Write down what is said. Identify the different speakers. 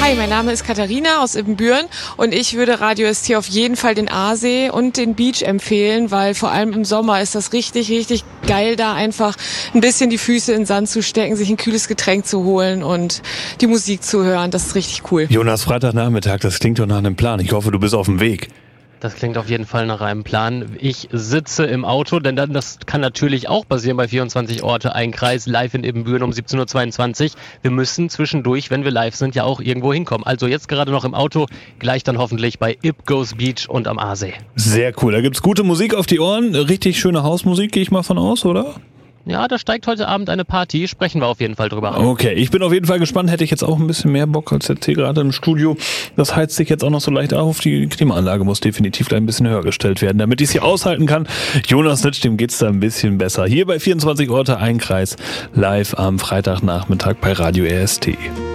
Speaker 1: Hi, mein Name ist Katharina aus Ibbenbüren und ich würde Radio ST auf jeden Fall den Aasee und den Beach empfehlen, weil vor allem im Sommer ist das richtig, richtig geil, da einfach ein bisschen die Füße in den Sand zu stecken, sich ein kühles Getränk zu holen und die Musik zu hören. Das ist richtig cool.
Speaker 2: Jonas, Freitagnachmittag, das klingt doch nach einem Plan. Ich hoffe, du bist auf dem Weg.
Speaker 3: Das klingt auf jeden Fall nach einem Plan. Ich sitze im Auto, denn dann, das kann natürlich auch passieren bei 24 Orte, ein Kreis, live in Ibbenbüren um 17.22 Uhr. Wir müssen zwischendurch, wenn wir live sind, ja auch irgendwo hinkommen. Also jetzt gerade noch im Auto, gleich dann hoffentlich bei Ibgoes Beach und am Aasee.
Speaker 2: Sehr cool, da gibt's gute Musik auf die Ohren, richtig schöne Hausmusik, gehe ich mal von aus, oder?
Speaker 3: Ja, da steigt heute Abend eine Party, sprechen wir auf jeden Fall drüber.
Speaker 2: Okay, ich bin auf jeden Fall gespannt, hätte ich jetzt auch ein bisschen mehr Bock als jetzt hier gerade im Studio. Das heizt sich jetzt auch noch so leicht auf, die Klimaanlage muss definitiv gleich ein bisschen höher gestellt werden, damit ich sie aushalten kann. Jonas Nitsch, dem geht's da ein bisschen besser. Hier bei 24 Orte, ein Kreis, live am Freitagnachmittag bei Radio RST.